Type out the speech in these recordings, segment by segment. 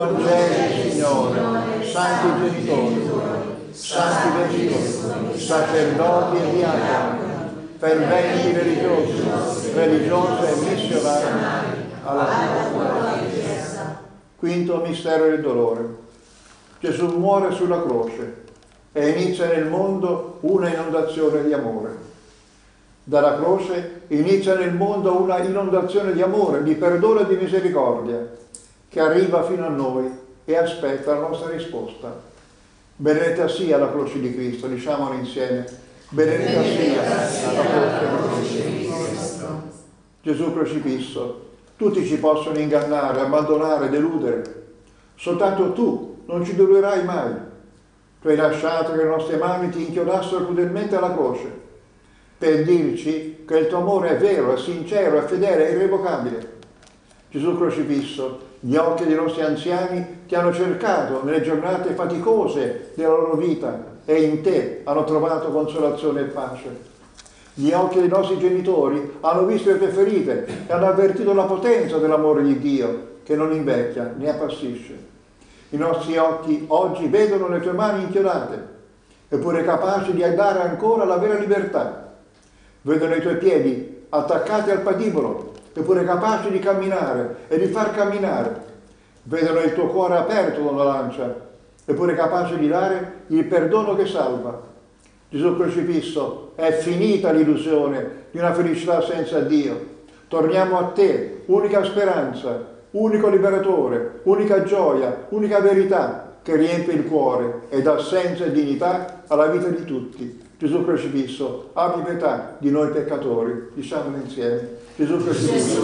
Vangeli, Signore, santi genitori, santi vescovi, sacerdoti e diaconi, ferventi religiosi, religiose e missionari, alla tua Chiesa. Quinto mistero del dolore. Gesù muore sulla croce e inizia nel mondo una inondazione di amore. Dalla croce inizia nel mondo una inondazione di amore, di perdono e di misericordia, che arriva fino a noi e aspetta la nostra risposta. Benedetta sia la croce di Cristo, diciamolo insieme. Benedetta sia la croce di Cristo. Gesù crocifisso, tutti ci possono ingannare, abbandonare, deludere. Soltanto tu non ci deluderai mai. Tu hai lasciato che le nostre mani ti inchiodassero crudelmente alla croce, per dirci che il tuo amore è vero, è sincero, è fedele, è irrevocabile. Gesù crocifisso, gli occhi dei nostri anziani ti hanno cercato nelle giornate faticose della loro vita e in te hanno trovato consolazione e pace. Gli occhi dei nostri genitori hanno visto le tue ferite e hanno avvertito la potenza dell'amore di Dio che non invecchia né appassisce. I nostri occhi oggi vedono le tue mani inchiodate, eppure capaci di dare ancora la vera libertà. Vedono i tuoi piedi attaccati al patibolo, eppure capaci di camminare e di far camminare. Vedono il tuo cuore aperto da una lancia, eppure capace di dare il perdono che salva. Gesù crocifisso, è finita l'illusione di una felicità senza Dio. Torniamo a te, unica speranza, unico liberatore, unica gioia, unica verità che riempie il cuore e dà senso e dignità alla vita di tutti. Gesù crocifisso, abbi pietà di noi peccatori. Diciamolo insieme. Gesù crocifisso,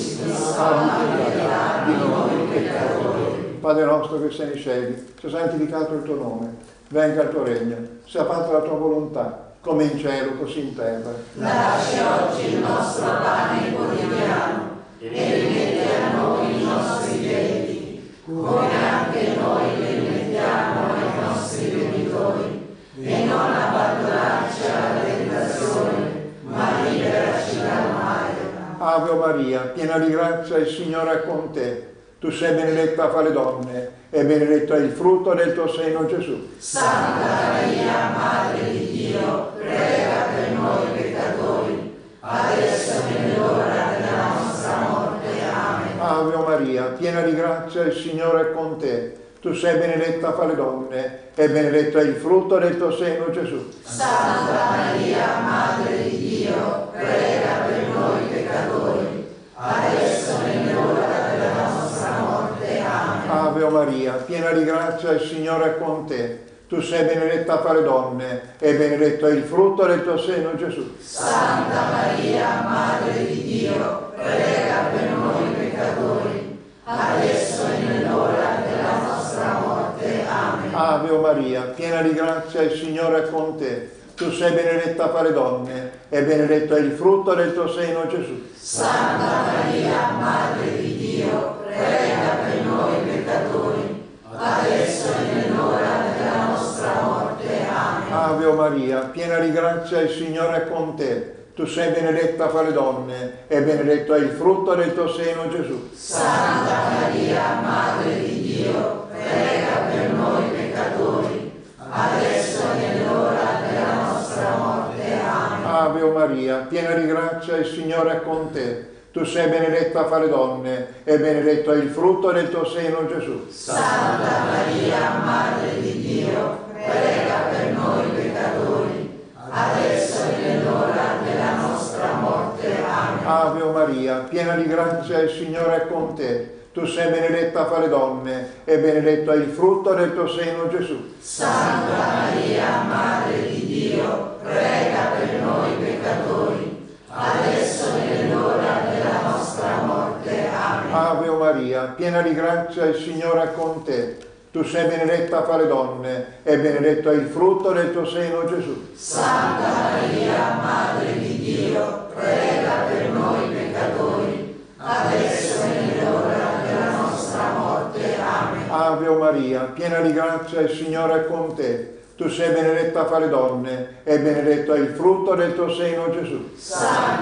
abbi pietà di noi peccatori. Padre nostro che sei nei cieli, sia santificato il tuo nome, venga il tuo regno, sia fatta la tua volontà, come in cielo così in terra. Dacci oggi il nostro pane quotidiano e rimetti a noi i nostri debiti, come anche noi li rimettiamo ai nostri debitori, e non abbandonarci alla tentazione, ma liberaci dal male. Ave Maria, piena di grazia, il Signore è con te. Tu sei benedetta fra le donne, e benedetto è il frutto del tuo seno, Gesù. Santa Maria, Madre di Dio, prega per noi peccatori, adesso e nell'ora della nostra morte. Amen. Ave Maria, piena di grazia, il Signore è con te. Tu sei benedetta fra le donne, e benedetto è il frutto del tuo seno, Gesù. Santa Maria, Madre di Dio, prega per noi peccatori, adesso e nell'ora della nostra morte. Amen. Ave Maria, piena di grazia, il Signore è con te. Tu sei benedetta fra le donne, e benedetto è il frutto del tuo seno, Gesù. Santa Maria, Madre di Dio, prega per noi peccatori, adesso e nell'ora della nostra morte. Amen. Ave Maria, piena di grazia, il Signore è con te. Tu sei benedetta fra le donne, e benedetto è il frutto del tuo seno, Gesù. Santa Maria, Madre di Dio, prega per noi peccatori, adesso e nell'ora della nostra morte. Amen. Ave Maria, piena di grazia, il Signore è con te. Tu sei benedetta fra le donne, e benedetto è il frutto del tuo seno, Gesù. Santa Maria, Madre di Dio, prega per noi peccatori, adesso e nell'ora della nostra morte. Amen. Ave Maria, piena di grazia, il Signore è con te. Tu sei benedetta fra le donne, e benedetto è il frutto del tuo seno, Gesù. Santa Maria, Madre di Dio, prega per noi peccatori, adesso e nell'ora della nostra morte. Amen. Ave Maria, piena di grazia, il Signore è con te. Tu sei benedetta fra le donne, e benedetto è il frutto del tuo seno, Gesù. Santa Maria, Madre di Dio, prega per noi peccatori, adesso e nell'ora della nostra morte. Amen. Ave Maria, piena di grazia, il Signore è con te. Tu sei benedetta fra le donne, e benedetto è il frutto del tuo seno, Gesù. Santa Maria, Madre di Dio, prega per noi peccatori, adesso e nell'ora della nostra morte. Amen. Ave Maria, piena di grazia, il Signore è con te. Tu sei benedetta fra le donne, e benedetto è il frutto del tuo seno, Gesù. Santa